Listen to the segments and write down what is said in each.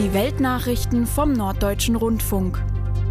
Die Weltnachrichten vom Norddeutschen Rundfunk.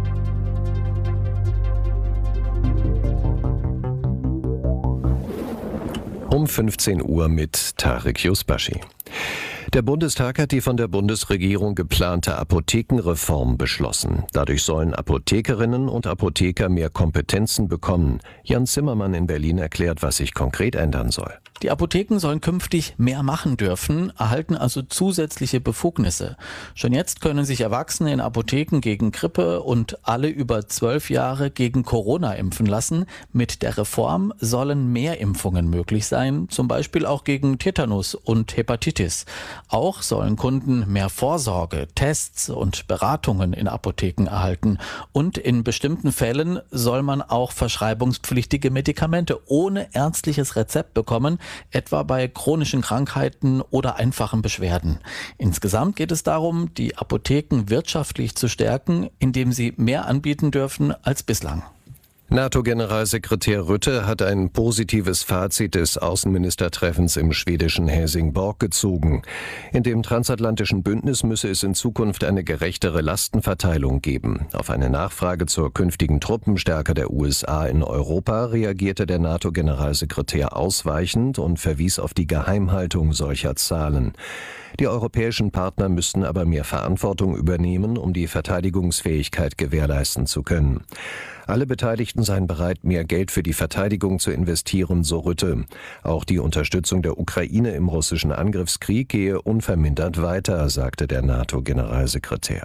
Um 15 Uhr mit Tarek Yusbashi. Der Bundestag hat die von der Bundesregierung geplante Apothekenreform beschlossen. Dadurch sollen Apothekerinnen und Apotheker mehr Kompetenzen bekommen. Jan Zimmermann in Berlin erklärt, was sich konkret ändern soll. Die Apotheken sollen künftig mehr machen dürfen, erhalten also zusätzliche Befugnisse. Schon jetzt können sich Erwachsene in Apotheken gegen Grippe und alle über 12 Jahre gegen Corona impfen lassen. Mit der Reform sollen mehr Impfungen möglich sein, zum Beispiel auch gegen Tetanus und Hepatitis. Auch sollen Kunden mehr Vorsorge, Tests und Beratungen in Apotheken erhalten. Und in bestimmten Fällen soll man auch verschreibungspflichtige Medikamente ohne ärztliches Rezept bekommen, etwa bei chronischen Krankheiten oder einfachen Beschwerden. Insgesamt geht es darum, die Apotheken wirtschaftlich zu stärken, indem sie mehr anbieten dürfen als bislang. NATO-Generalsekretär Rutte hat ein positives Fazit des Außenministertreffens im schwedischen Helsingborg gezogen. In dem transatlantischen Bündnis müsse es in Zukunft eine gerechtere Lastenverteilung geben. Auf eine Nachfrage zur künftigen Truppenstärke der USA in Europa reagierte der NATO-Generalsekretär ausweichend und verwies auf die Geheimhaltung solcher Zahlen. Die europäischen Partner müssten aber mehr Verantwortung übernehmen, um die Verteidigungsfähigkeit gewährleisten zu können. Alle Beteiligten seien bereit, mehr Geld für die Verteidigung zu investieren, so Rutte. Auch die Unterstützung der Ukraine im russischen Angriffskrieg gehe unvermindert weiter, sagte der NATO-Generalsekretär.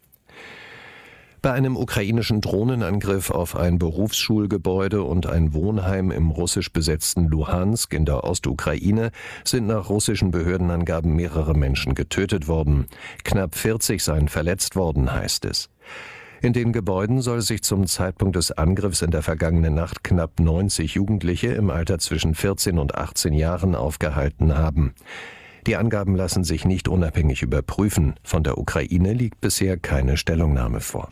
Bei einem ukrainischen Drohnenangriff auf ein Berufsschulgebäude und ein Wohnheim im russisch besetzten Luhansk in der Ostukraine sind nach russischen Behördenangaben mehrere Menschen getötet worden. Knapp 40 seien verletzt worden, heißt es. In den Gebäuden soll sich zum Zeitpunkt des Angriffs in der vergangenen Nacht knapp 90 Jugendliche im Alter zwischen 14 und 18 Jahren aufgehalten haben. Die Angaben lassen sich nicht unabhängig überprüfen. Von der Ukraine liegt bisher keine Stellungnahme vor.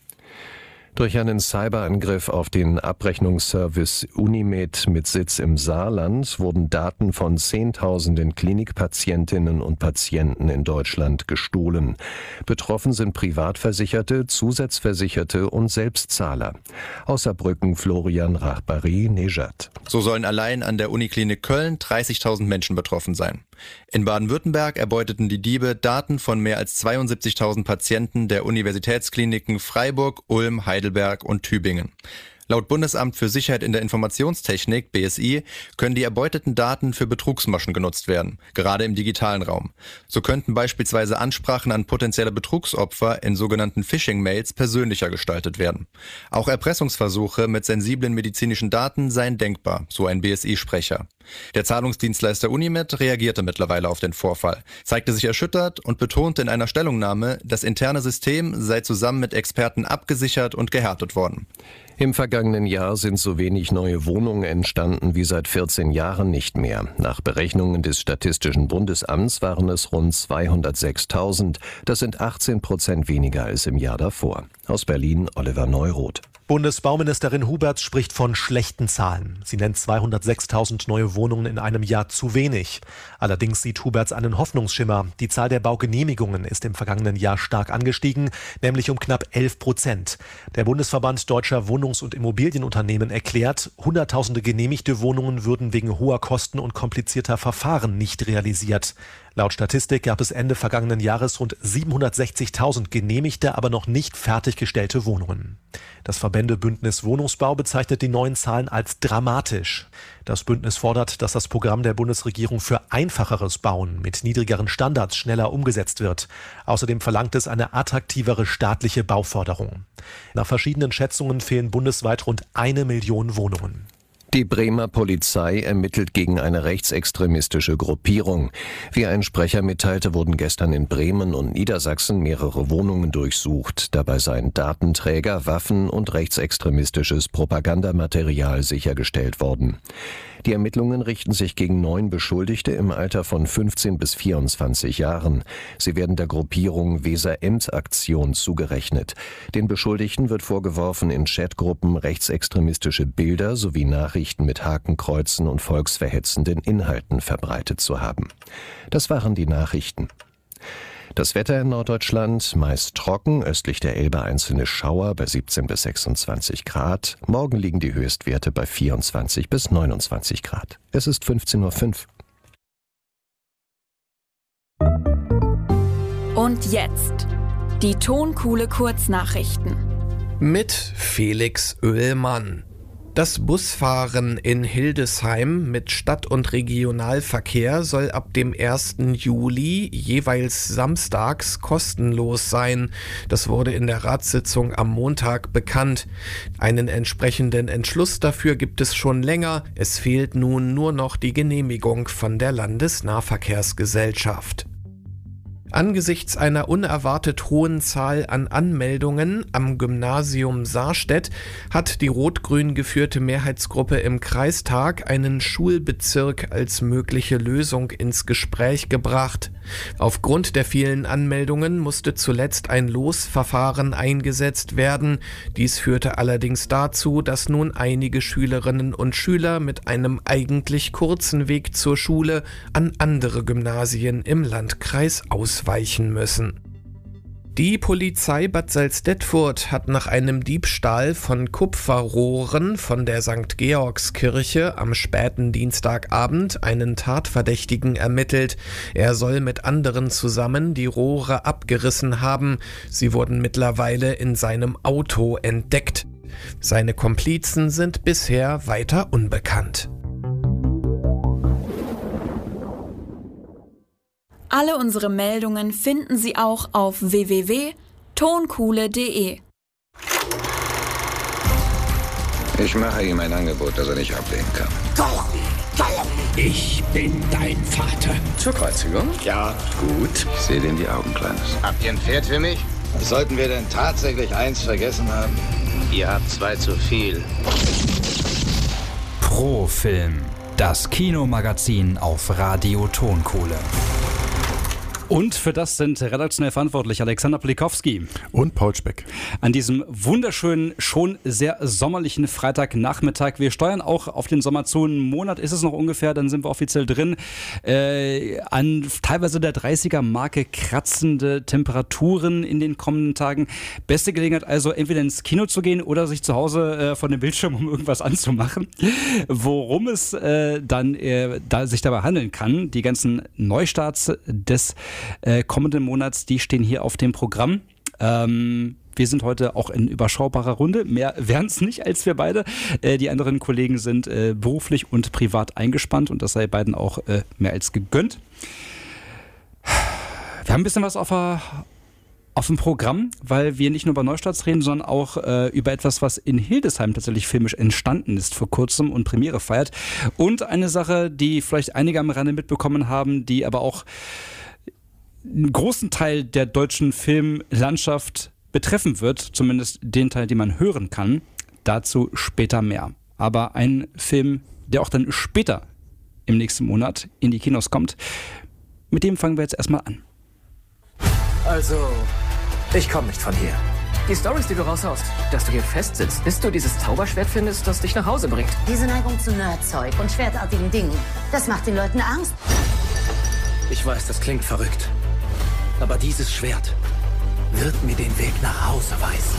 Durch einen Cyberangriff auf den Abrechnungsservice Unimed mit Sitz im Saarland wurden Daten von Zehntausenden Klinikpatientinnen und Patienten in Deutschland gestohlen. Betroffen sind Privatversicherte, Zusatzversicherte und Selbstzahler. Aus Saarbrücken Florian Rachbari-Nejad. So sollen allein an der Uniklinik Köln 30.000 Menschen betroffen sein. In Baden-Württemberg erbeuteten die Diebe Daten von mehr als 72.000 Patienten der Universitätskliniken Freiburg, Ulm, Heidelberg und Tübingen. Laut Bundesamt für Sicherheit in der Informationstechnik, BSI, können die erbeuteten Daten für Betrugsmaschen genutzt werden, gerade im digitalen Raum. So könnten beispielsweise Ansprachen an potenzielle Betrugsopfer in sogenannten Phishing-Mails persönlicher gestaltet werden. Auch Erpressungsversuche mit sensiblen medizinischen Daten seien denkbar, so ein BSI-Sprecher. Der Zahlungsdienstleister Unimed reagierte mittlerweile auf den Vorfall, zeigte sich erschüttert und betonte in einer Stellungnahme, das interne System sei zusammen mit Experten abgesichert und gehärtet worden. Im vergangenen Jahr sind so wenig neue Wohnungen entstanden wie seit 14 Jahren nicht mehr. Nach Berechnungen des Statistischen Bundesamts waren es rund 206.000. Das sind 18% weniger als im Jahr davor. Aus Berlin Oliver Neuroth. Bundesbauministerin Huberts spricht von schlechten Zahlen. Sie nennt 206.000 neue Wohnungen in einem Jahr zu wenig. Allerdings sieht Huberts einen Hoffnungsschimmer. Die Zahl der Baugenehmigungen ist im vergangenen Jahr stark angestiegen, nämlich um knapp 11%. Der Bundesverband Deutscher Wohnungs- und Immobilienunternehmen erklärt, Hunderttausende genehmigte Wohnungen würden wegen hoher Kosten und komplizierter Verfahren nicht realisiert. Laut Statistik gab es Ende vergangenen Jahres rund 760.000 genehmigte, aber noch nicht fertiggestellte Wohnungen. Das Verbändebündnis Wohnungsbau bezeichnet die neuen Zahlen als dramatisch. Das Bündnis fordert, dass das Programm der Bundesregierung für einfacheres Bauen mit niedrigeren Standards schneller umgesetzt wird. Außerdem verlangt es eine attraktivere staatliche Bauförderung. Nach verschiedenen Schätzungen fehlen bundesweit rund 1 Million Wohnungen. Die Bremer Polizei ermittelt gegen eine rechtsextremistische Gruppierung. Wie ein Sprecher mitteilte, wurden gestern in Bremen und Niedersachsen mehrere Wohnungen durchsucht. Dabei seien Datenträger, Waffen und rechtsextremistisches Propagandamaterial sichergestellt worden. Die Ermittlungen richten sich gegen 9 Beschuldigte im Alter von 15 bis 24 Jahren. Sie werden der Gruppierung Weser-Ems-Aktion zugerechnet. Den Beschuldigten wird vorgeworfen, in Chatgruppen rechtsextremistische Bilder sowie Nachrichten mit Hakenkreuzen und volksverhetzenden Inhalten verbreitet zu haben. Das waren die Nachrichten. Das Wetter in Norddeutschland meist trocken, östlich der Elbe einzelne Schauer bei 17 bis 26 Grad. Morgen liegen die Höchstwerte bei 24 bis 29 Grad. Es ist 15:05 Uhr. Und jetzt die Tonkuhle Kurznachrichten. Mit Felix Oehlmann. Das Busfahren in Hildesheim mit Stadt- und Regionalverkehr soll ab dem 1. Juli jeweils samstags kostenlos sein. Das wurde in der Ratssitzung am Montag bekannt. Einen entsprechenden Entschluss dafür gibt es schon länger. Es fehlt nun nur noch die Genehmigung von der Landesnahverkehrsgesellschaft. Angesichts einer unerwartet hohen Zahl an Anmeldungen am Gymnasium Saarstedt hat die rot-grün geführte Mehrheitsgruppe im Kreistag einen Schulbezirk als mögliche Lösung ins Gespräch gebracht. Aufgrund der vielen Anmeldungen musste zuletzt ein Losverfahren eingesetzt werden. Dies führte allerdings dazu, dass nun einige Schülerinnen und Schüler mit einem eigentlich kurzen Weg zur Schule an andere Gymnasien im Landkreis ausweichen müssen. Die Polizei Bad Salzdetfurt hat nach einem Diebstahl von Kupferrohren von der St. Georgskirche am späten Dienstagabend einen Tatverdächtigen ermittelt. Er soll mit anderen zusammen die Rohre abgerissen haben. Sie wurden mittlerweile in seinem Auto entdeckt. Seine Komplizen sind bisher weiter unbekannt. Alle unsere Meldungen finden Sie auch auf www.tonkuhle.de. Ich mache ihm ein Angebot, das er nicht ablehnen kann. Ich bin dein Vater. Zur Kreuzigung? Ja. Gut. Ich sehe dir in die Augen, Kleines. Habt ihr ein Pferd für mich? Sollten wir denn tatsächlich eins vergessen haben? Ihr habt 2 zu viel. Pro Film. Das Kinomagazin auf Radio Tonkuhle. Und für das sind redaktionell verantwortlich Alexander Polikowski und Paul Speck. An diesem wunderschönen, schon sehr sommerlichen Freitagnachmittag. Wir steuern auch auf den Sommer zu. Einen Monat ist es noch ungefähr, dann sind wir offiziell drin. An teilweise der 30er-Marke kratzende Temperaturen in den kommenden Tagen. Beste Gelegenheit also, entweder ins Kino zu gehen oder sich zu Hause vor dem Bildschirm um irgendwas anzumachen. Worum es dann sich dabei handeln kann, die ganzen Neustarts des kommenden Monats, die stehen hier auf dem Programm. Wir sind heute auch in überschaubarer Runde. Mehr wären es nicht als wir beide. Die anderen Kollegen sind beruflich und privat eingespannt und das sei beiden auch mehr als gegönnt. Wir haben ein bisschen was auf dem Programm, weil wir nicht nur über Neustarts reden, sondern auch über etwas, was in Hildesheim tatsächlich filmisch entstanden ist vor kurzem und Premiere feiert. Und eine Sache, die vielleicht einige am Rande mitbekommen haben, die aber auch einen großen Teil der deutschen Filmlandschaft betreffen wird, zumindest den Teil, den man hören kann. Dazu später mehr. Aber ein Film, der auch dann später im nächsten Monat in die Kinos kommt, mit dem fangen wir jetzt erstmal an. Also, ich komme nicht von hier. Die Storys, die du raushaust, dass du hier festsitzt, bis du dieses Zauberschwert findest, das dich nach Hause bringt. Diese Neigung zu Nerdzeug und schwertartigen Dingen, das macht den Leuten Angst. Ich weiß, das klingt verrückt. Aber dieses Schwert wird mir den Weg nach Hause weisen.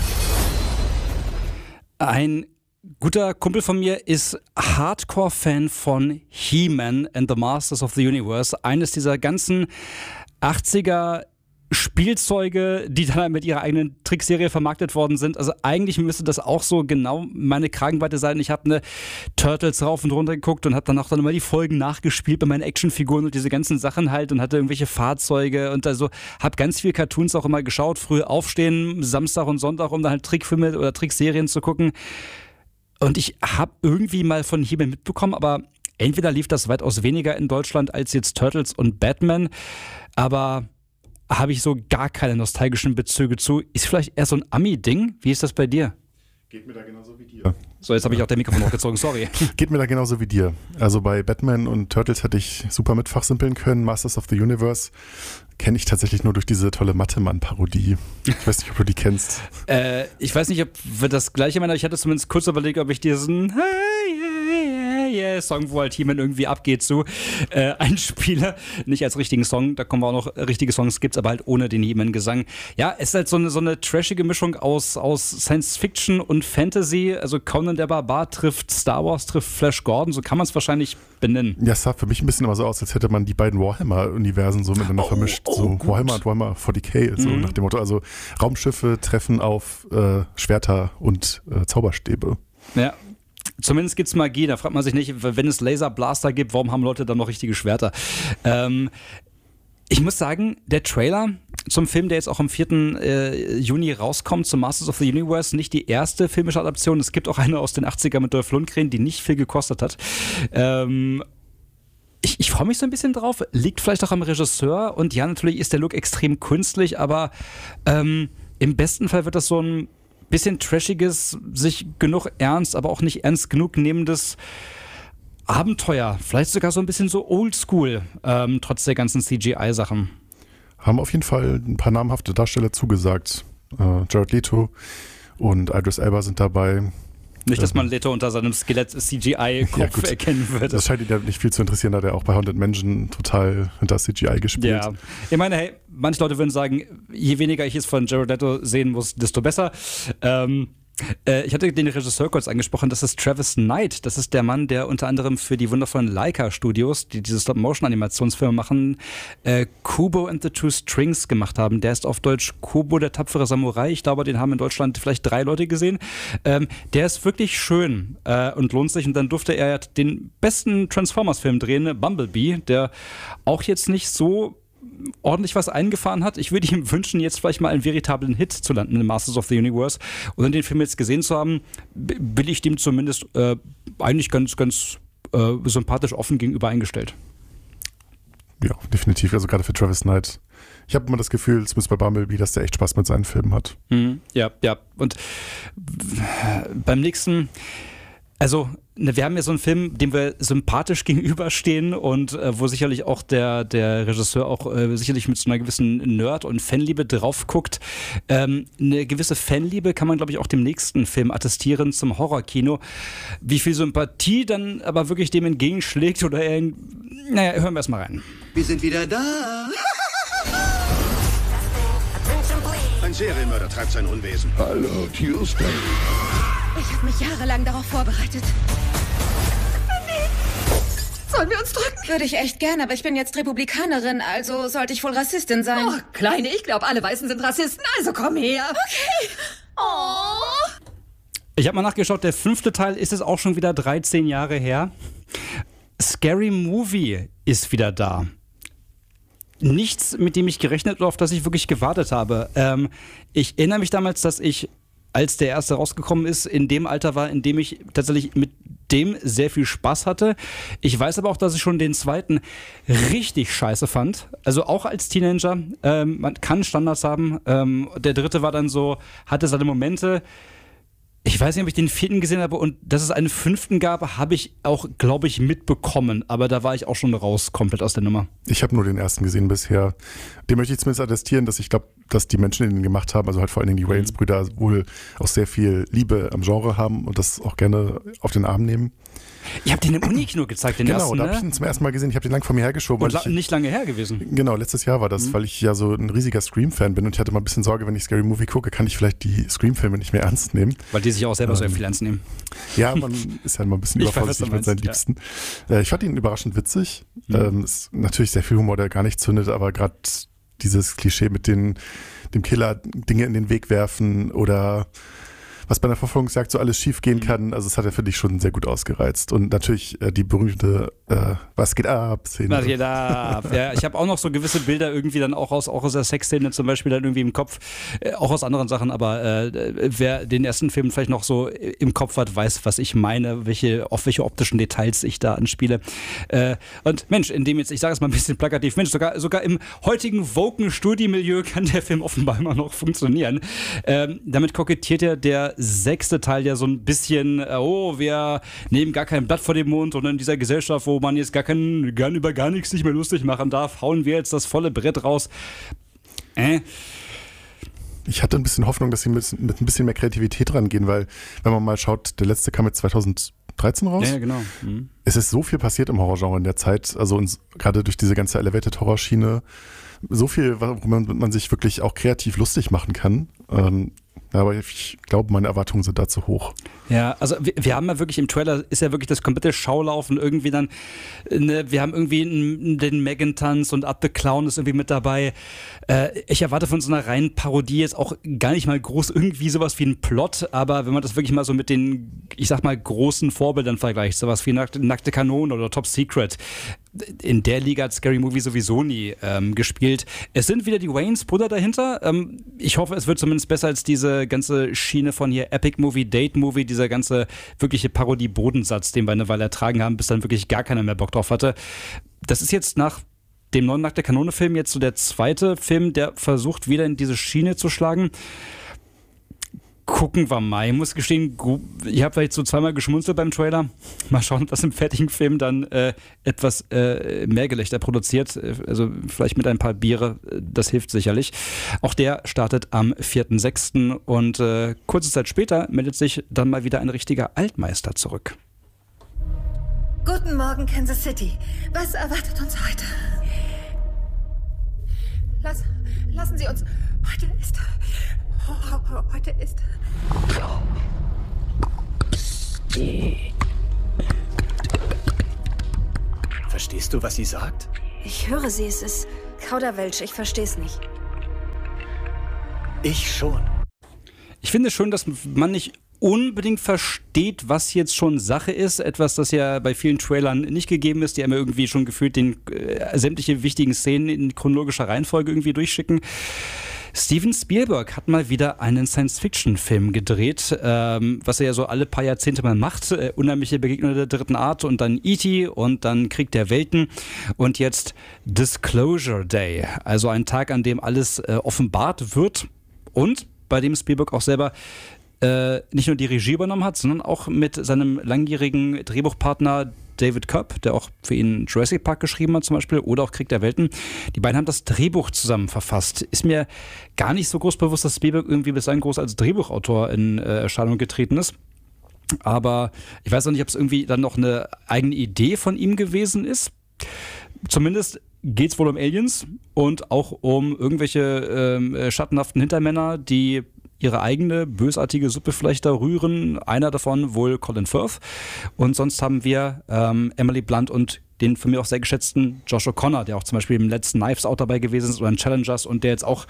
Ein guter Kumpel von mir ist Hardcore-Fan von He-Man and the Masters of the Universe. Eines dieser ganzen 80er Spielzeuge, die dann mit ihrer eigenen Trickserie vermarktet worden sind. Also eigentlich müsste das auch so genau meine Kragenweite sein. Ich habe eine Turtles rauf und runter geguckt und habe dann auch immer die Folgen nachgespielt bei meinen Actionfiguren und diese ganzen Sachen halt und hatte irgendwelche Fahrzeuge und also habe ganz viel Cartoons auch immer geschaut. Früh aufstehen, Samstag und Sonntag, um dann halt Trickfilme oder Trickserien zu gucken. Und ich habe irgendwie mal von He-Man mitbekommen, aber entweder lief das weitaus weniger in Deutschland als jetzt Turtles und Batman, aber habe ich so gar keine nostalgischen Bezüge zu. Ist vielleicht eher so ein Ami-Ding? Wie ist das bei dir? Geht mir da genauso wie dir. So, jetzt habe ich auch der Mikrofon hochgezogen, sorry. Geht mir da genauso wie dir. Also bei Batman und Turtles hätte ich super mit fachsimpeln können. Masters of the Universe kenne ich tatsächlich nur durch diese tolle Mathe-Mann-Parodie. Ich weiß nicht, ob du die kennst. Ich weiß nicht, ob wir das gleiche meinen, aber ich hatte zumindest kurz überlegt, ob ich diesen Song, wo halt He-Man irgendwie abgeht zu einspiele. Nicht als richtigen Song, da kommen wir auch noch, richtige Songs gibt's, aber halt ohne den He-Man-Gesang. Ja, es ist halt so eine trashige Mischung aus Science-Fiction und Fantasy. Also Conan der Barbar trifft Star Wars, trifft Flash Gordon, so kann man es wahrscheinlich benennen. Ja, es sah für mich ein bisschen immer so aus, als hätte man die beiden Warhammer-Universen so miteinander vermischt. So gut. Warhammer und Warhammer 40k, so nach dem Motto. Also Raumschiffe treffen auf Schwerter und Zauberstäbe. Ja. Zumindest gibt's Magie, da fragt man sich nicht, wenn es Laserblaster gibt, warum haben Leute dann noch richtige Schwerter? Ich muss sagen, der Trailer zum Film, der jetzt auch am 4. Juni rauskommt, zum Masters of the Universe, nicht die erste filmische Adaption. Es gibt auch eine aus den 80ern mit Dolph Lundgren, die nicht viel gekostet hat. Ich freue mich so ein bisschen drauf. Liegt vielleicht auch am Regisseur. Und ja, natürlich ist der Look extrem künstlich, aber im besten Fall wird das so ein bisschen trashiges, sich genug ernst, aber auch nicht ernst genug nehmendes Abenteuer. Vielleicht sogar so ein bisschen so oldschool, trotz der ganzen CGI-Sachen. Haben auf jeden Fall ein paar namhafte Darsteller zugesagt. Jared Leto und Idris Elba sind dabei. Nicht, dass man Leto unter seinem Skelett-CGI-Kopf erkennen würde. Das scheint ihn ja nicht viel zu interessieren, da der auch bei Haunted Mansion total hinter CGI gespielt. Ja, ich meine, hey, manche Leute würden sagen, je weniger ich es von Jared Leto sehen muss, desto besser. Ich hatte den Regisseur kurz angesprochen, das ist Travis Knight. Das ist der Mann, der unter anderem für die wundervollen Leica-Studios, die diese Stop-Motion-Animationsfilme machen, Kubo and the Two Strings gemacht haben. Der ist auf Deutsch Kubo, der tapfere Samurai. Ich glaube, den haben in Deutschland vielleicht 3 Leute gesehen. Der ist wirklich schön und lohnt sich. Und dann durfte er den besten Transformers-Film drehen, Bumblebee, der auch jetzt nicht so ordentlich was eingefahren hat. Ich würde ihm wünschen, jetzt vielleicht mal einen veritablen Hit zu landen in Masters of the Universe. Und den Film jetzt gesehen zu haben, bin ich dem zumindest eigentlich ganz sympathisch offen gegenüber eingestellt. Ja, definitiv. Also gerade für Travis Knight. Ich habe immer das Gefühl, zumindest bei Bumblebee, dass der echt Spaß mit seinen Filmen hat. Ja. Und beim nächsten... Also, wir haben ja so einen Film, dem wir sympathisch gegenüberstehen und wo sicherlich auch der Regisseur auch sicherlich mit so einer gewissen Nerd- und Fanliebe drauf guckt. Eine gewisse Fanliebe kann man, glaube ich, auch dem nächsten Film attestieren zum Horrorkino. Wie viel Sympathie dann aber wirklich dem entgegenschlägt oder hören wir erst mal rein. Wir sind wieder da. Ein Serienmörder treibt sein Unwesen. Hallo, Tuesday. Ich habe mich jahrelang darauf vorbereitet. Sollen wir uns drücken? Würde ich echt gern, aber ich bin jetzt Republikanerin, also sollte ich wohl Rassistin sein. Oh, Kleine, ich glaube, alle Weißen sind Rassisten, also komm her. Okay. Oh. Ich habe mal nachgeschaut, der 5. Teil ist es auch schon wieder 13 Jahre her. Scary Movie ist wieder da. Nichts, mit dem ich gerechnet oder auf das ich wirklich gewartet habe. Ich erinnere mich damals, dass ich, als der erste rausgekommen ist, in dem Alter war, in dem ich tatsächlich mit dem sehr viel Spaß hatte. Ich weiß aber auch, dass ich schon den 2. richtig scheiße fand. Also auch als Teenager. Man kann Standards haben. Der 3. war dann so, hatte seine Momente. Ich weiß nicht, ob ich den 4. gesehen habe und dass es einen 5. gab, habe ich auch, glaube ich, mitbekommen. Aber da war ich auch schon raus, komplett aus der Nummer. Ich habe nur den 1. gesehen bisher. Dem möchte ich zumindest attestieren, dass ich glaube, dass die Menschen, die den gemacht haben, also halt vor allen Dingen die Wayans-Brüder, wohl auch sehr viel Liebe am Genre haben und das auch gerne auf den Arm nehmen. Ich habe den im Unikino gezeigt, den ersten, da habe ich ihn zum ersten Mal gesehen. Ich habe den lang vor mir hergeschoben. Und nicht lange her gewesen. Genau, letztes Jahr war das, weil ich ja so ein riesiger Scream-Fan bin und ich hatte mal ein bisschen Sorge, wenn ich Scary Movie gucke, kann ich vielleicht die Scream-Filme nicht mehr ernst nehmen. Weil die sich auch selber so viel ernst nehmen. Ja, man ist ja immer ein bisschen übervorsichtig mit seinen Liebsten. Ich fand ihn überraschend witzig. Ist natürlich sehr viel Humor, der gar nicht zündet, aber gerade dieses Klischee mit dem Killer Dinge in den Weg werfen oder was bei einer Verfolgungsjagd so alles schief gehen kann, also das hat er für dich schon sehr gut ausgereizt. Und natürlich die berühmte Was geht ab? Szene. Was geht ab? Ja, ich habe auch noch so gewisse Bilder irgendwie dann auch aus der Sexszene zum Beispiel dann irgendwie im Kopf, auch aus anderen Sachen, aber wer den ersten Film vielleicht noch so im Kopf hat, weiß, was ich meine, auf welche optischen Details ich da anspiele. Und Mensch, in dem jetzt, ich sage es mal ein bisschen plakativ, Mensch, sogar im heutigen Woken-Studi-Milieu kann der Film offenbar immer noch funktionieren. Damit kokettiert ja der 6. Teil ja so ein bisschen, wir nehmen gar kein Blatt vor den Mund und in dieser Gesellschaft, wo man jetzt über gar nichts nicht mehr lustig machen darf, hauen wir jetzt das volle Brett raus. Ich hatte ein bisschen Hoffnung, dass sie mit ein bisschen mehr Kreativität rangehen, weil wenn man mal schaut, der letzte kam mit 2013 2013 raus. Ja, genau. Es ist so viel passiert im Horrorgenre in der Zeit, also gerade durch diese ganze Elevated-Horror-Schiene, so viel, worüber man sich wirklich auch kreativ lustig machen kann. Aber ich glaube, meine Erwartungen sind da zu hoch. Ja, also wir haben ja wirklich im Trailer, ist ja wirklich das komplette Schaulaufen irgendwie dann, wir haben irgendwie den Megan-Tanz und Up the Clown ist irgendwie mit dabei. Ich erwarte von so einer reinen Parodie jetzt auch gar nicht mal groß irgendwie sowas wie ein Plot, aber wenn man das wirklich mal so mit den, ich sag mal, großen Vorbildern vergleicht, sowas wie Nackte Kanone oder Top Secret, in der Liga hat Scary Movie sowieso nie gespielt. Es sind wieder die Wayans-Brüder dahinter. Ich hoffe, es wird zumindest besser als diese ganze Schiene von hier Epic Movie, Date Movie, dieser ganze wirkliche Parodie-Bodensatz, den wir eine Weile ertragen haben, bis dann wirklich gar keiner mehr Bock drauf hatte. Das ist jetzt nach dem neuen Nackte Kanone-Film jetzt so der zweite Film, der versucht, wieder in diese Schiene zu schlagen. Gucken wir mal. Ich muss gestehen, ich habe vielleicht so zweimal geschmunzelt beim Trailer. Mal schauen, ob das im fertigen Film dann etwas mehr Gelächter produziert. Also vielleicht mit ein paar Biere, das hilft sicherlich. Auch der startet am 4.6. und kurze Zeit später meldet sich dann mal wieder ein richtiger Altmeister zurück. Guten Morgen, Kansas City. Was erwartet uns heute? Lassen Sie uns... Heute ist... Verstehst du, was sie sagt? Ich höre sie, es ist Kauderwelsch, ich verstehe es nicht. Ich schon. Ich finde schon, dass man nicht unbedingt versteht, was jetzt schon Sache ist. Etwas, das ja bei vielen Trailern nicht gegeben ist, die einem irgendwie schon gefühlt sämtliche wichtigen Szenen in chronologischer Reihenfolge irgendwie durchschicken. Steven Spielberg hat mal wieder einen Science-Fiction-Film gedreht, was er ja so alle paar Jahrzehnte mal macht. Unheimliche Begegnungen der dritten Art und dann E.T. und dann Krieg der Welten und jetzt Disclosure Day, also ein Tag, an dem alles offenbart wird und bei dem Spielberg auch selber nicht nur die Regie übernommen hat, sondern auch mit seinem langjährigen Drehbuchpartner David Koepp, der auch für ihn Jurassic Park geschrieben hat zum Beispiel, oder auch Krieg der Welten. Die beiden haben das Drehbuch zusammen verfasst. Ist mir gar nicht so groß bewusst, dass Spielberg irgendwie bis dahin groß als Drehbuchautor in Erscheinung getreten ist. Aber ich weiß auch nicht, ob es irgendwie dann noch eine eigene Idee von ihm gewesen ist. Zumindest geht es wohl um Aliens und auch um irgendwelche schattenhaften Hintermänner, die ihre eigene bösartige Suppe vielleicht da rühren. Einer davon wohl Colin Firth. Und sonst haben wir Emily Blunt und den von mir auch sehr geschätzten Josh O'Connor, der auch zum Beispiel im letzten Knives Out dabei gewesen ist oder in Challengers und der jetzt auch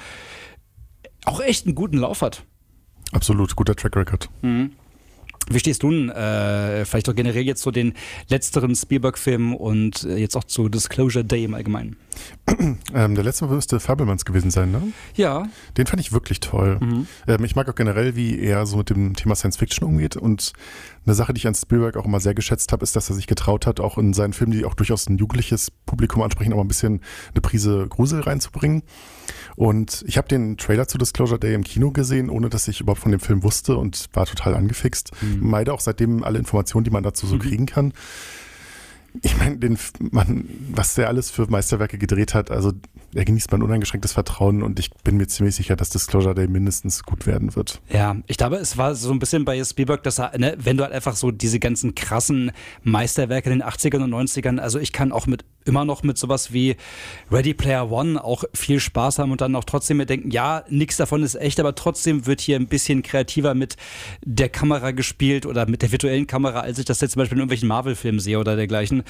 echt einen guten Lauf hat. Absolut, guter Track Record. Mhm. Wie stehst du denn vielleicht auch generell jetzt zu den letzteren Spielberg-Filmen und jetzt auch zu Disclosure Day im Allgemeinen? Der letzte müsste Fabelmanns gewesen sein, ne? Ja. Den fand ich wirklich toll. Ich mag auch generell, wie er so mit dem Thema Science Fiction umgeht und eine Sache, die ich an Spielberg auch immer sehr geschätzt habe, ist, dass er sich getraut hat, auch in seinen Filmen, die auch durchaus ein jugendliches Publikum ansprechen, auch mal ein bisschen eine Prise Grusel reinzubringen. Und ich habe den Trailer zu Disclosure Day im Kino gesehen, ohne dass ich überhaupt von dem Film wusste und war total angefixt. Meide auch seitdem alle Informationen, die man dazu so kriegen kann. Ich meine, was der alles für Meisterwerke gedreht hat, also er genießt mein uneingeschränktes Vertrauen und ich bin mir ziemlich sicher, dass Disclosure Day mindestens gut werden wird. Ja, ich glaube, es war so ein bisschen bei Spielberg, dass er, wenn du halt einfach so diese ganzen krassen Meisterwerke in den 80ern und 90ern, also ich kann auch immer noch mit sowas wie Ready Player One auch viel Spaß haben und dann auch trotzdem mir denken, ja, nichts davon ist echt, aber trotzdem wird hier ein bisschen kreativer mit der Kamera gespielt oder mit der virtuellen Kamera, als ich das jetzt zum Beispiel in irgendwelchen Marvel-Filmen sehe oder dergleichen.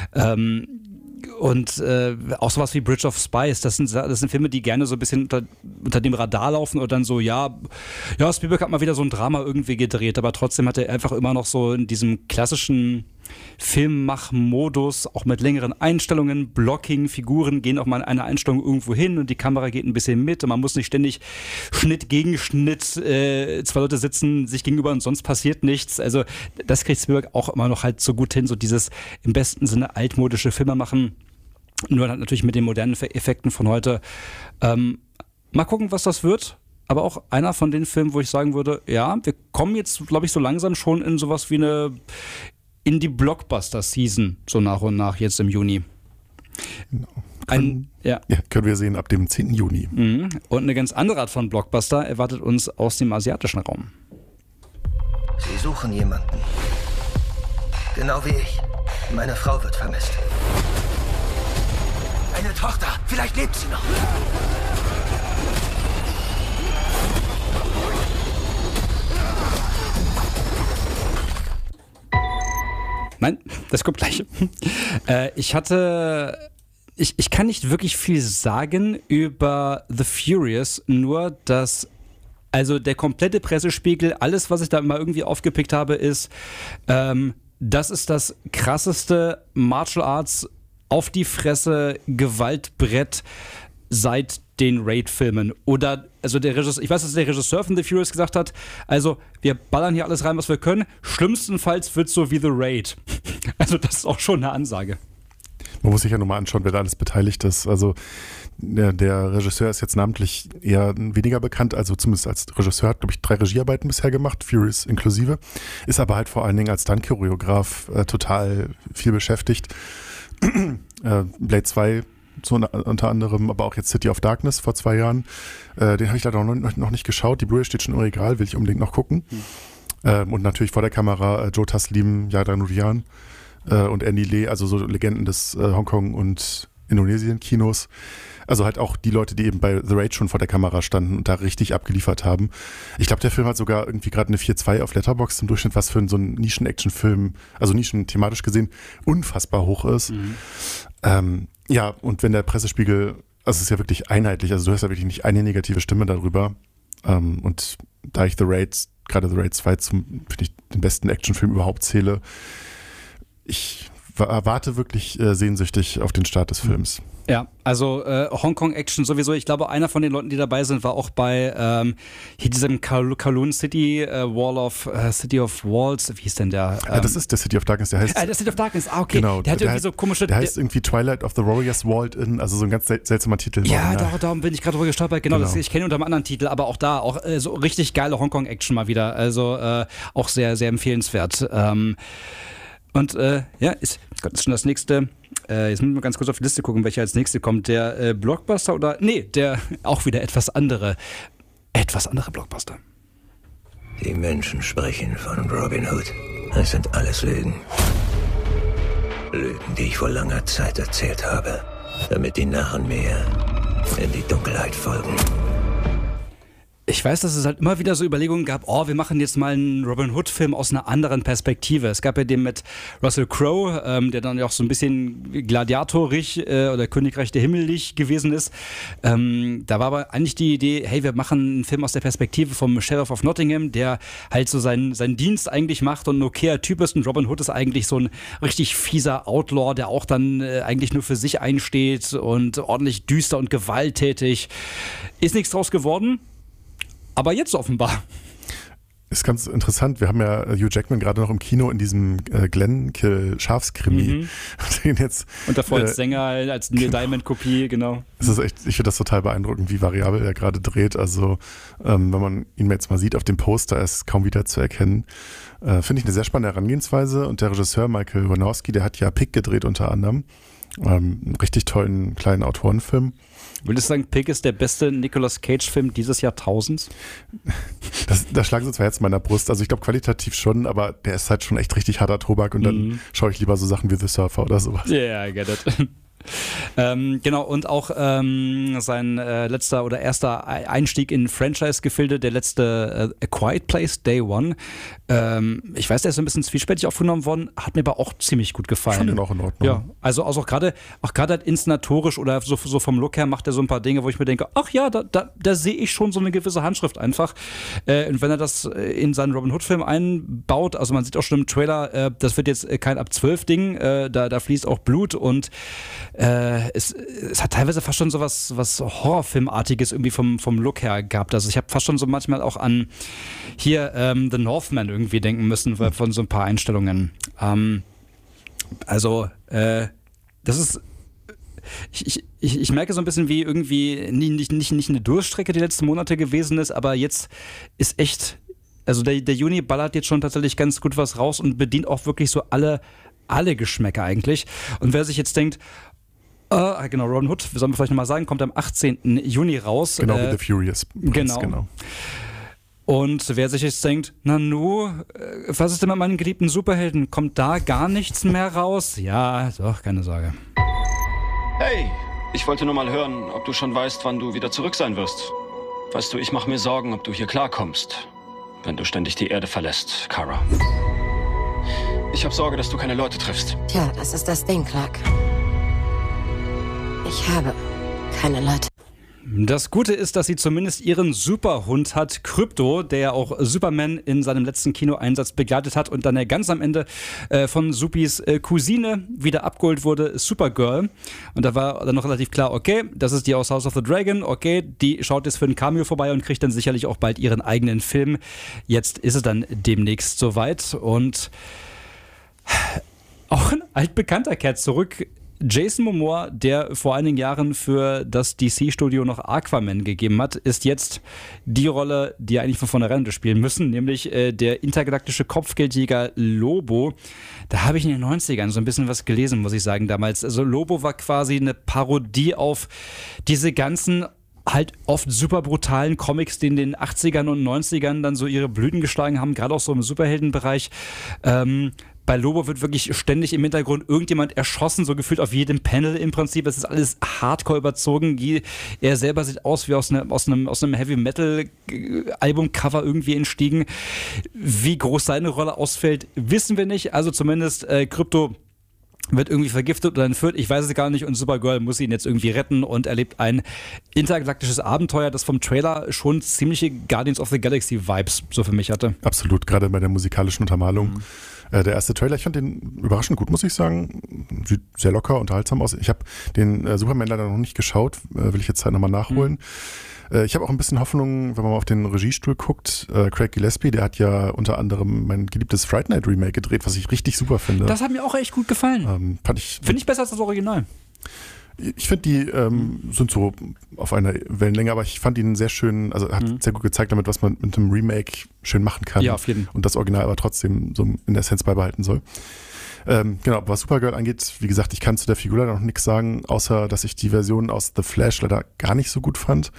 Und auch sowas wie Bridge of Spies, das sind Filme, die gerne so ein bisschen unter dem Radar laufen oder dann so, ja, Spielberg hat mal wieder so ein Drama irgendwie gedreht, aber trotzdem hat er einfach immer noch so in diesem klassischen Filmmach-Modus, auch mit längeren Einstellungen, Blocking, Figuren gehen auch mal in eine Einstellung irgendwo hin und die Kamera geht ein bisschen mit und man muss nicht ständig Schnitt gegen Schnitt, zwei Leute sitzen sich gegenüber und sonst passiert nichts. Also das kriegt Spielberg auch immer noch halt so gut hin, so dieses im besten Sinne altmodische Filme machen, nur halt natürlich mit den modernen Effekten von heute. Mal gucken, was das wird. Aber auch einer von den Filmen, wo ich sagen würde, ja, wir kommen jetzt, glaube ich, so langsam schon in die Blockbuster-Season, so nach und nach jetzt im Juni. Können wir sehen ab dem 10. Juni. Und eine ganz andere Art von Blockbuster erwartet uns aus dem asiatischen Raum. Sie suchen jemanden. Genau wie ich. Meine Frau wird vermisst. Eine Tochter. Vielleicht lebt sie noch. Nein, das kommt gleich. Ich kann nicht wirklich viel sagen über The Furious, nur dass also der komplette Pressespiegel, alles, was ich da mal irgendwie aufgepickt habe, ist, das ist das krasseste Martial Arts auf die Fresse Gewaltbrett seit den Raid-Filmen. Oder, also der Regisseur, ich weiß, dass der Regisseur von The Furious gesagt hat, also wir ballern hier alles rein, was wir können. Schlimmstenfalls wird es so wie The Raid. Also das ist auch schon eine Ansage. Man muss sich ja nur mal anschauen, wer da alles beteiligt ist. Also der Regisseur ist jetzt namentlich eher weniger bekannt, also zumindest als Regisseur hat, glaube ich, 3 Regiearbeiten bisher gemacht, Furious inklusive, ist aber halt vor allen Dingen als Stunt-Choreograf total viel beschäftigt. Blade 2 so unter anderem, aber auch jetzt City of Darkness vor 2 Jahren. Den habe ich leider noch nicht geschaut. Die Blu-ray steht schon im Regal, will ich unbedingt noch gucken. Und natürlich vor der Kamera Joe Taslim, Yada Nurian und Andy Lee, also so Legenden des Hongkong- und Indonesien-Kinos. Also halt auch die Leute, die eben bei The Raid schon vor der Kamera standen und da richtig abgeliefert haben. Ich glaube, der Film hat sogar irgendwie gerade eine 4.2 auf Letterboxd im Durchschnitt, was für so einen Nischen-Action-Film, also nischen-thematisch gesehen, unfassbar hoch ist. Ja, und wenn der Pressespiegel, also es ist ja wirklich einheitlich, also du hast ja wirklich nicht eine negative Stimme darüber. Und da ich gerade The Raid 2 finde ich, den besten Actionfilm überhaupt zähle, ich warte wirklich sehnsüchtig auf den Start des Films. Ja, also Hongkong-Action sowieso. Ich glaube, einer von den Leuten, die dabei sind, war auch bei hier diesem Kowloon City, City of Walls. Wie hieß denn der? Das ist der City of Darkness, der heißt... der City of Darkness, okay. Genau, der hat irgendwie so komische... Der heißt irgendwie Twilight of the Warriors Walled In, also so ein ganz seltsamer Titel. Ja, darum bin ich gerade drüber gestolpert. Genau. Ich kenne ihn unter einem anderen Titel, aber auch da, auch so richtig geile Hongkong-Action mal wieder. Also auch sehr, sehr empfehlenswert. Ist schon das nächste. Jetzt müssen wir ganz kurz auf die Liste gucken, welcher als nächste kommt. Der Blockbuster oder. Nee, der auch wieder etwas andere Blockbuster. Die Menschen sprechen von Robin Hood. Es sind alles Lügen. Lügen, die ich vor langer Zeit erzählt habe, damit die Narren mir in die Dunkelheit folgen. Ich weiß, dass es halt immer wieder so Überlegungen gab, wir machen jetzt mal einen Robin Hood-Film aus einer anderen Perspektive. Es gab ja den mit Russell Crowe, der dann ja auch so ein bisschen gladiatorig oder Königreich der Himmellich gewesen ist. Da war aber eigentlich die Idee, hey, wir machen einen Film aus der Perspektive vom Sheriff of Nottingham, der halt so seinen Dienst eigentlich macht und ein okayer Typ ist. Und Robin Hood ist eigentlich so ein richtig fieser Outlaw, der auch dann eigentlich nur für sich einsteht und ordentlich düster und gewalttätig. Ist nichts draus geworden. Aber jetzt offenbar. Ist ganz interessant. Wir haben ja Hugh Jackman gerade noch im Kino in diesem Glenkill-Schafskrimi. Und davor als Sänger, als Neil Diamond-Kopie, genau. Es ist echt, ich finde das total beeindruckend, wie variabel er gerade dreht. Also, wenn man ihn jetzt mal sieht auf dem Poster, ist kaum wieder zu erkennen. Finde ich eine sehr spannende Herangehensweise. Und der Regisseur Michael Wanowski, der hat ja Pig gedreht unter anderem. Einen richtig tollen kleinen Autorenfilm. Würdest du sagen, Pig ist der beste Nicolas Cage-Film dieses Jahrtausends? Da schlagen sie zwar jetzt in meiner Brust, also ich glaube qualitativ schon, aber der ist halt schon echt richtig harter Tobak und dann schaue ich lieber so Sachen wie The Surfer oder sowas. Yeah, I get it. Genau, und auch sein letzter oder erster Einstieg in Franchise-Gefilde, der letzte A Quiet Place, Day One. Ich weiß, der ist so ein bisschen zwiespältig aufgenommen worden, hat mir aber auch ziemlich gut gefallen. Fand ihn auch in Ordnung. Ja, also auch gerade halt inszenatorisch oder so vom Look her macht er so ein paar Dinge, wo ich mir denke, ach ja, da sehe ich schon so eine gewisse Handschrift einfach. Und wenn er das in seinen Robin Hood-Film einbaut, also man sieht auch schon im Trailer, das wird jetzt kein ab 12-Ding, da fließt auch Blut und es hat teilweise fast schon so was Horrorfilmartiges irgendwie vom Look her gehabt. Also ich habe fast schon so manchmal auch an hier The Northman irgendwie denken müssen von so ein paar Einstellungen. Das ist ich merke so ein bisschen, wie irgendwie nicht eine Durchstrecke die letzten Monate gewesen ist, aber jetzt ist echt, also der Juni ballert jetzt schon tatsächlich ganz gut was raus und bedient auch wirklich so alle Geschmäcker eigentlich. Und wer sich jetzt denkt, genau, Robin Hood, sollen wir vielleicht nochmal sagen, kommt am 18. Juni raus. Genau, wie The Furious. Genau. Und wer sich jetzt denkt, Nanu, was ist denn mit meinen geliebten Superhelden? Kommt da gar nichts mehr raus? Ja, doch, keine Sorge. Hey, ich wollte nur mal hören, ob du schon weißt, wann du wieder zurück sein wirst. Weißt du, ich mache mir Sorgen, ob du hier klarkommst, wenn du ständig die Erde verlässt, Kara. Ich habe Sorge, dass du keine Leute triffst. Tja, das ist das Ding, Clark. Ich habe keine Leute. Das Gute ist, dass sie zumindest ihren Superhund hat, Krypto, der ja auch Superman in seinem letzten Kinoeinsatz begleitet hat und dann ja ganz am Ende von Supis Cousine wieder abgeholt wurde, Supergirl. Und da war dann noch relativ klar, okay, das ist die aus House of the Dragon, okay, die schaut jetzt für ein Cameo vorbei und kriegt dann sicherlich auch bald ihren eigenen Film. Jetzt ist es dann demnächst soweit und auch ein altbekannter kehrt zurück. Jason Momoa, der vor einigen Jahren für das DC-Studio noch Aquaman gegeben hat, ist jetzt die Rolle, die er eigentlich von vornherein hätte spielen müssen, nämlich der intergalaktische Kopfgeldjäger Lobo. Da habe ich in den 90ern so ein bisschen was gelesen, muss ich sagen, damals. Also Lobo war quasi eine Parodie auf diese ganzen halt oft super brutalen Comics, die in den 80ern und 90ern dann so ihre Blüten geschlagen haben, gerade auch so im Superheldenbereich. Bei Lobo wird wirklich ständig im Hintergrund irgendjemand erschossen, so gefühlt auf jedem Panel im Prinzip. Es ist alles hardcore überzogen. Er selber sieht aus wie aus einem Heavy-Metal-Albumcover irgendwie entstiegen. Wie groß seine Rolle ausfällt, wissen wir nicht. Also zumindest Krypto wird irgendwie vergiftet oder entführt, ich weiß es gar nicht, und Supergirl muss ihn jetzt irgendwie retten und erlebt ein intergalaktisches Abenteuer, das vom Trailer schon ziemliche Guardians of the Galaxy Vibes so für mich hatte. Absolut, gerade bei der musikalischen Untermalung. Der erste Trailer, ich fand den überraschend gut, muss ich sagen. Sieht sehr locker, unterhaltsam aus. Ich habe den Superman leider noch nicht geschaut, will ich jetzt halt nochmal nachholen. Ich habe auch ein bisschen Hoffnung, wenn man mal auf den Regiestuhl guckt. Craig Gillespie, der hat ja unter anderem mein geliebtes Fright Night Remake gedreht, was ich richtig super finde. Das hat mir auch echt gut gefallen. Finde ich besser als das Original. Ich finde, die sind so auf einer Wellenlänge, aber ich fand ihn sehr schön, also hat sehr gut gezeigt damit, was man mit einem Remake schön machen kann. Ja, auf jeden Fall. Und das Original aber trotzdem so in der Essenz beibehalten soll. Genau, was Supergirl angeht, wie gesagt, ich kann zu der Figur leider noch nichts sagen, außer dass ich die Version aus The Flash leider gar nicht so gut fand.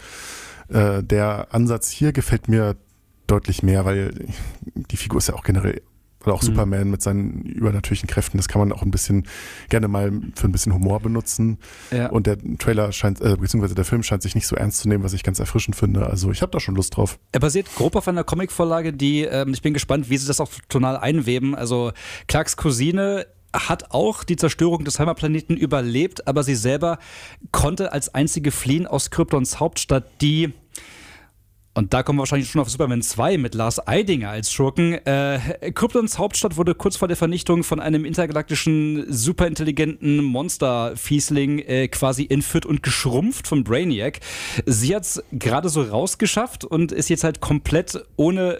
Der Ansatz hier gefällt mir deutlich mehr, weil die Figur ist ja auch generell, oder auch Superman mit seinen übernatürlichen Kräften, das kann man auch ein bisschen gerne mal für ein bisschen Humor benutzen. Ja. Und der Trailer scheint, beziehungsweise der Film scheint sich nicht so ernst zu nehmen, was ich ganz erfrischend finde. Also ich habe da schon Lust drauf. Er basiert grob auf einer Comicvorlage, die, ich bin gespannt, wie sie das auch tonal einweben. Also Clarks Cousine hat auch die Zerstörung des Heimatplaneten überlebt, aber sie selber konnte als einzige fliehen aus Kryptons Hauptstadt, die... Und da kommen wir wahrscheinlich schon auf Superman 2 mit Lars Eidinger als Schurken. Kryptons Hauptstadt wurde kurz vor der Vernichtung von einem intergalaktischen, superintelligenten Monster-Fiesling quasi entführt und geschrumpft von Brainiac. Sie hat es gerade so rausgeschafft und ist jetzt halt komplett ohne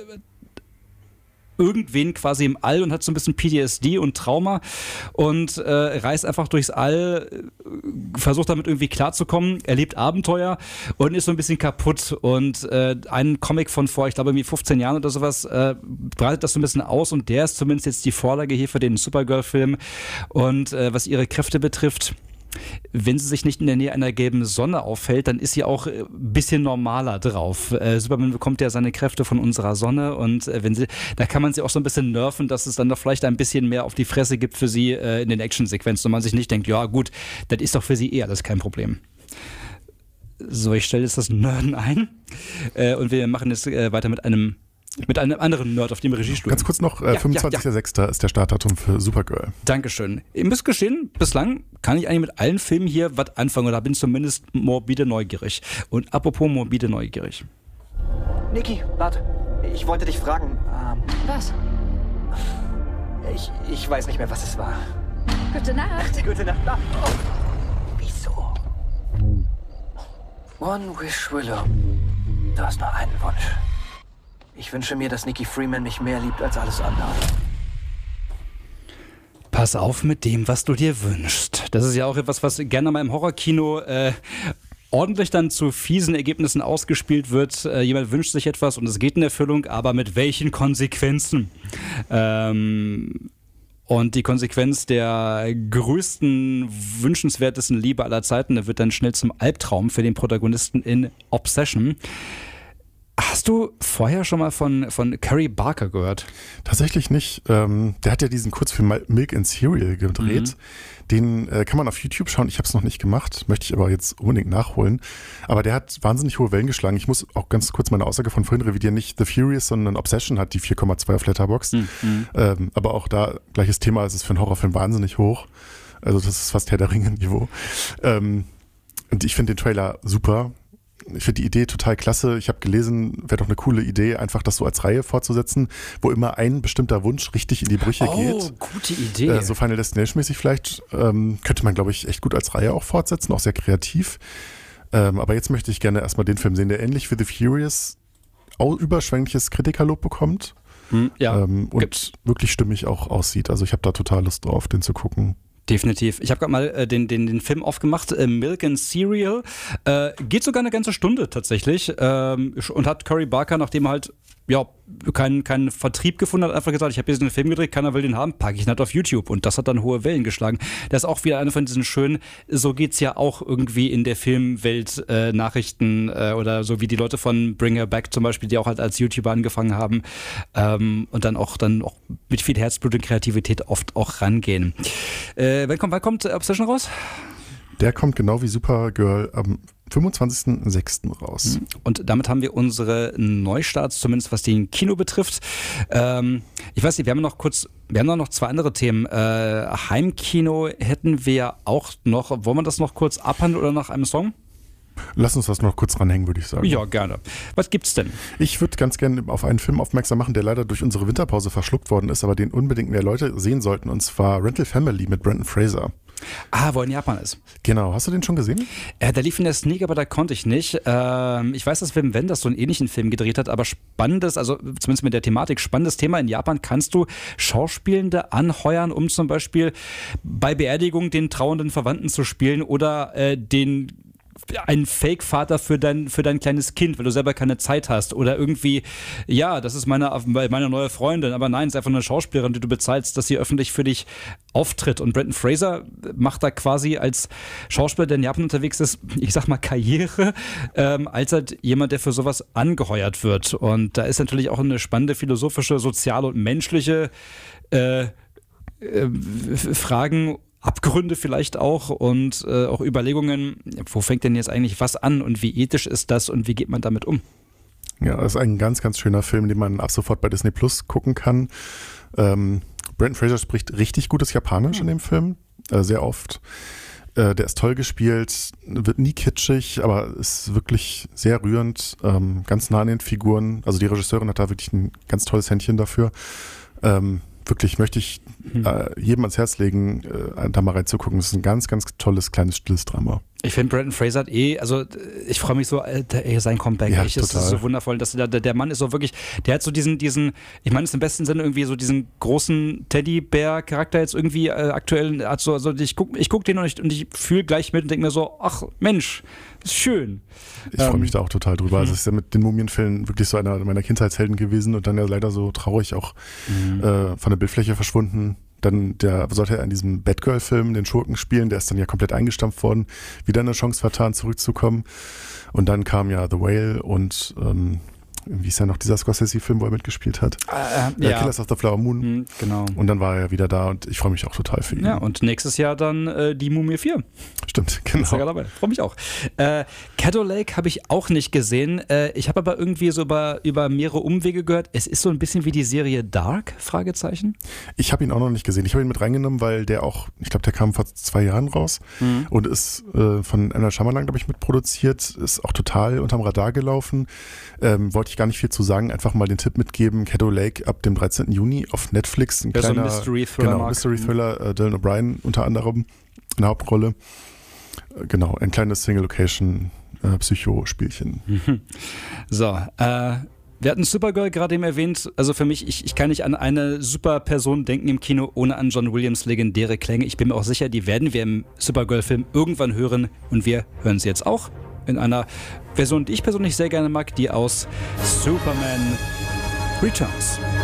irgendwen quasi im All und hat so ein bisschen PTSD und Trauma und reist einfach durchs All, versucht damit irgendwie klarzukommen, erlebt Abenteuer und ist so ein bisschen kaputt. Und ein Comic von vor, ich glaube, irgendwie 15 Jahren oder sowas, breitet das so ein bisschen aus und der ist zumindest jetzt die Vorlage hier für den Supergirl-Film. Und was ihre Kräfte betrifft, wenn sie sich nicht in der Nähe einer gelben Sonne aufhält, dann ist sie auch ein bisschen normaler drauf. Superman bekommt ja seine Kräfte von unserer Sonne und da kann man sie auch so ein bisschen nerven, dass es dann doch vielleicht ein bisschen mehr auf die Fresse gibt für sie in den Actionsequenzen und man sich nicht denkt, ja gut, das ist doch für sie alles kein Problem. So, ich stelle jetzt das Nerden ein und wir machen jetzt weiter mit einem anderen Nerd auf dem Regiestuhl. Ganz kurz noch, 25.06. ist der Startdatum für Supergirl. Dankeschön. Ihr müsst gestehen, bislang kann ich eigentlich mit allen Filmen hier was anfangen oder bin zumindest morbide neugierig. Und apropos morbide neugierig. Niki, warte. Ich wollte dich fragen. Was? Ich weiß nicht mehr, was es war. Gute Nacht. Gute Nacht. Oh. Wieso? One wish, Willow. Du hast nur einen Wunsch. Ich wünsche mir, dass Nikki Freeman mich mehr liebt als alles andere. Pass auf mit dem, was du dir wünschst. Das ist ja auch etwas, was gerne mal im Horrorkino ordentlich dann zu fiesen Ergebnissen ausgespielt wird. Jemand wünscht sich etwas und es geht in Erfüllung, aber mit welchen Konsequenzen? Und die Konsequenz der größten, wünschenswertesten Liebe aller Zeiten, der wird dann schnell zum Albtraum für den Protagonisten in Obsession. Hast du vorher schon mal von Carey Barker gehört? Tatsächlich nicht. Der hat ja diesen Kurzfilm Milk and Cereal gedreht. Den kann man auf YouTube schauen. Ich habe es noch nicht gemacht, möchte ich aber jetzt unbedingt nachholen. Aber der hat wahnsinnig hohe Wellen geschlagen. Ich muss auch ganz kurz meine Aussage von vorhin revidieren. Nicht The Furious, sondern Obsession hat die 4,2 auf Letterboxd. Aber auch da, gleiches Thema, es ist für einen Horrorfilm wahnsinnig hoch. Also das ist fast Herr der Ringe-Niveau. Und ich finde den Trailer super. Ich finde die Idee total klasse. Ich habe gelesen, wäre doch eine coole Idee, einfach das so als Reihe fortzusetzen, wo immer ein bestimmter Wunsch richtig in die Brüche geht. Oh, gute Idee. So Final Destination-mäßig vielleicht. Könnte man, glaube ich, echt gut als Reihe auch fortsetzen, auch sehr kreativ. Aber jetzt möchte ich gerne erstmal den Film sehen, der ähnlich wie The Furious auch überschwängliches Kritikerlob bekommt. Und wirklich stimmig auch aussieht. Also ich habe da total Lust drauf, den zu gucken. Definitiv. Ich habe gerade mal den Film aufgemacht, Milk and Cereal. Geht sogar eine ganze Stunde tatsächlich. Und hat Carey Barker, nachdem er halt keinen Vertrieb gefunden hat, einfach gesagt, ich habe hier diesen Film gedreht, keiner will den haben, packe ich ihn halt auf YouTube. Und das hat dann hohe Wellen geschlagen. Das ist auch wieder eine von diesen schönen, so geht's ja auch irgendwie in der Filmwelt, Nachrichten oder so wie die Leute von Bring Her Back zum Beispiel, die auch halt als YouTuber angefangen haben und dann auch mit viel Herzblut und Kreativität oft auch rangehen. Wann kommt Obsession raus? Der kommt genau wie Supergirl am 25.06. raus. Und damit haben wir unsere Neustarts, zumindest was den Kino betrifft. Ich weiß nicht, wir haben noch zwei andere Themen. Heimkino hätten wir auch noch. Wollen wir das noch kurz abhandeln oder nach einem Song? Lass uns das noch kurz ranhängen, würde ich sagen. Ja, gerne. Was gibt's denn? Ich würde ganz gerne auf einen Film aufmerksam machen, der leider durch unsere Winterpause verschluckt worden ist, aber den unbedingt mehr Leute sehen sollten, und zwar Rental Family mit Brendan Fraser. Wo er in Japan ist. Genau. Hast du den schon gesehen? Der lief in der Sneak, aber da konnte ich nicht. Ich weiß, dass Wim Wenders so einen ähnlichen Film gedreht hat, aber spannendes, also zumindest mit der Thematik, spannendes Thema. In Japan kannst du Schauspielende anheuern, um zum Beispiel bei Beerdigung den trauernden Verwandten zu spielen oder einen Fake-Vater für dein kleines Kind, weil du selber keine Zeit hast. Oder irgendwie, das ist meine neue Freundin, aber nein, es ist einfach eine Schauspielerin, die du bezahlst, dass sie öffentlich für dich auftritt. Und Brendan Fraser macht da quasi als Schauspieler, der in Japan unterwegs ist, ich sag mal Karriere, als halt jemand, der für sowas angeheuert wird. Und da ist natürlich auch eine spannende philosophische, soziale und menschliche Fragen, Abgründe vielleicht auch und auch Überlegungen, wo fängt denn jetzt eigentlich was an und wie ethisch ist das und wie geht man damit um? Ja, das ist ein ganz, ganz schöner Film, den man ab sofort bei Disney Plus gucken kann. Brendan Fraser spricht richtig gutes Japanisch in dem Film, sehr oft. Der ist toll gespielt, wird nie kitschig, aber ist wirklich sehr rührend, ganz nah an den Figuren. Also die Regisseurin hat da wirklich ein ganz tolles Händchen dafür. Wirklich möchte ich jedem ans Herz legen, da mal reinzugucken. Das ist ein ganz, ganz tolles, kleines, stilles Drama. Ich finde, Brendan Fraser hat ich freue mich so, sein Comeback. Ja, ist so wundervoll, dass der Mann ist so wirklich, der hat so diesen, ich meine es im besten Sinne irgendwie so diesen großen Teddybär-Charakter jetzt irgendwie aktuell, also ich guck den und ich fühle gleich mit und denke mir so, ach Mensch, ist schön. Ich freue mich da auch total drüber. Also es ist ja mit den Mumienfilmen wirklich so einer meiner Kindheitshelden gewesen und dann ja leider so traurig auch von der Bildfläche verschwunden. Dann sollte er in diesem Batgirl-Film den Schurken spielen, der ist dann ja komplett eingestampft worden, wieder eine Chance vertan, zurückzukommen. Und dann kam ja The Whale und wie ist ja noch dieser Scorsese-Film, wo er mitgespielt hat? Killers of the Flower Moon. Genau. Und dann war er wieder da und ich freue mich auch total für ihn. Ja, und nächstes Jahr dann die Mumie 4. Stimmt, genau. Ist ja dabei. Freue mich auch. Caddo Lake habe ich auch nicht gesehen. Ich habe aber irgendwie so über mehrere Umwege gehört. Es ist so ein bisschen wie die Serie Dark? Fragezeichen. Ich habe ihn auch noch nicht gesehen. Ich habe ihn mit reingenommen, weil der auch, ich glaube, der kam vor 2 Jahren raus und ist von M. Night Shyamalan, glaube ich, mitproduziert. Ist auch total unterm Radar gelaufen. Wollte ich gar nicht viel zu sagen. Einfach mal den Tipp mitgeben. Caddo Lake ab dem 13. Juni auf Netflix. Ein kleiner Mystery-Thriller. Genau, Mystery-Thriller. Dylan O'Brien unter anderem in der Hauptrolle. Genau, ein kleines Single-Location-Psycho-Spielchen. So, wir hatten Supergirl gerade eben erwähnt. Also für mich, ich kann nicht an eine super Person denken im Kino, ohne an John Williams legendäre Klänge. Ich bin mir auch sicher, die werden wir im Supergirl-Film irgendwann hören. Und wir hören sie jetzt auch in einer Version, die ich persönlich sehr gerne mag, die aus Superman Returns.